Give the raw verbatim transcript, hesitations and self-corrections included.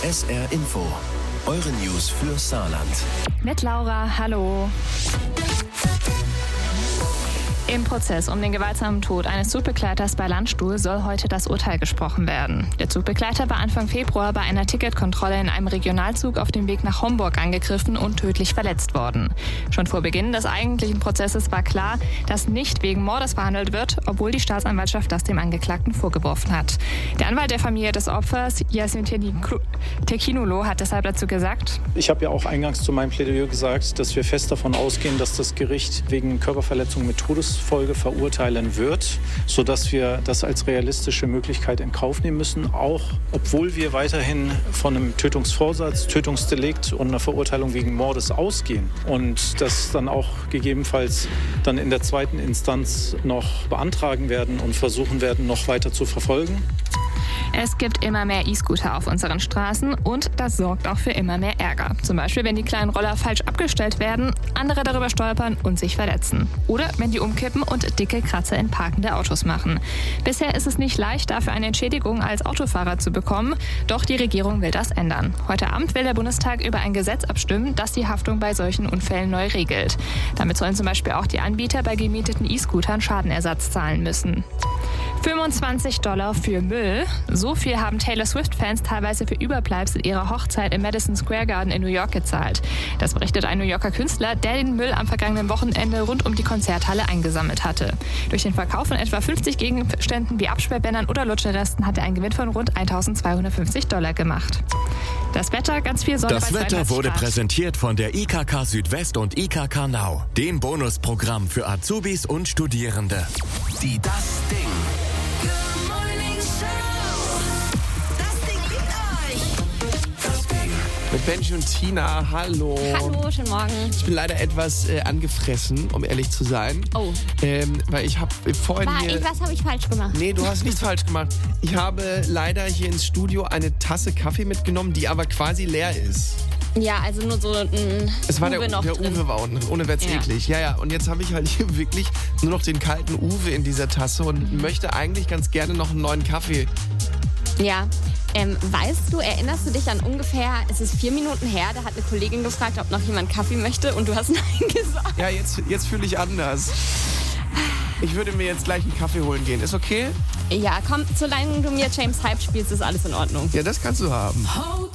S R Info. Eure News für Saarland. Mit Laura, hallo. Im Prozess um den gewaltsamen Tod eines Zugbegleiters bei Landstuhl soll heute das Urteil gesprochen werden. Der Zugbegleiter war Anfang Februar bei einer Ticketkontrolle in einem Regionalzug auf dem Weg nach Homburg angegriffen und tödlich verletzt worden. Schon vor Beginn des eigentlichen Prozesses war klar, dass nicht wegen Mordes verhandelt wird, obwohl die Staatsanwaltschaft das dem Angeklagten vorgeworfen hat. Der Anwalt der Familie des Opfers, Yasin Tekinulu, hat deshalb dazu gesagt: Ich habe ja auch eingangs zu meinem Plädoyer gesagt, dass wir fest davon ausgehen, dass das Gericht wegen Körperverletzung mit Todesfolge verurteilen wird, sodass wir das als realistische Möglichkeit in Kauf nehmen müssen, auch obwohl wir weiterhin von einem Tötungsvorsatz, Tötungsdelikt und einer Verurteilung wegen Mordes ausgehen und das dann auch gegebenenfalls dann in der zweiten Instanz noch beantragen werden und versuchen werden, noch weiter zu verfolgen. Es gibt immer mehr E-Scooter auf unseren Straßen und das sorgt auch für immer mehr Ärger. Zum Beispiel, wenn die kleinen Roller falsch abgestellt werden, andere darüber stolpern und sich verletzen. Oder wenn die umkippen und dicke Kratzer in parkende Autos machen. Bisher ist es nicht leicht, dafür eine Entschädigung als Autofahrer zu bekommen, doch die Regierung will das ändern. Heute Abend will der Bundestag über ein Gesetz abstimmen, das die Haftung bei solchen Unfällen neu regelt. Damit sollen zum Beispiel auch die Anbieter bei gemieteten E-Scootern Schadenersatz zahlen müssen. fünfundzwanzig Dollar für Müll. So viel haben Taylor Swift-Fans teilweise für Überbleibsel ihrer Hochzeit im Madison Square Garden in New York gezahlt. Das berichtet ein New Yorker Künstler, der den Müll am vergangenen Wochenende rund um die Konzerthalle eingesammelt hatte. Durch den Verkauf von etwa fünfzig Gegenständen wie Absperrbändern oder Lutscheresten hat er einen Gewinn von rund eintausendzweihundertfünfzig Dollar gemacht. Das Wetter, ganz viel Sonne. Das bei Wetter wurde Grad. präsentiert von der I K K Südwest und I K K Now, dem Bonusprogramm für Azubis und Studierende. Die Das Ding. Mit Benji und Tina, hallo. Hallo, schönen Morgen. Ich bin leider etwas äh, angefressen, um ehrlich zu sein. Oh. Ähm, weil ich habe vorhin War hier... ich, was habe ich falsch gemacht? Nee, du hast nichts falsch gemacht. Ich habe leider hier ins Studio eine Tasse Kaffee mitgenommen, die aber quasi leer ist. Ja, also nur so ein Es war Uwe der, noch der drin. Uwe war unten, ohne Witz Ja. eklig. Ja, ja, und jetzt habe ich halt hier wirklich nur noch den kalten Uwe in dieser Tasse und möchte eigentlich ganz gerne noch einen neuen Kaffee. Ja. Ähm, weißt du, erinnerst du dich an ungefähr, es ist vier Minuten her, da hat eine Kollegin gefragt, ob noch jemand Kaffee möchte und du hast Nein gesagt. Ja, jetzt, jetzt fühle ich anders. Ich würde mir jetzt gleich einen Kaffee holen gehen. Ist okay? Ja, komm, solange du mir James Hype spielst, ist alles in Ordnung. Ja, das kannst du haben.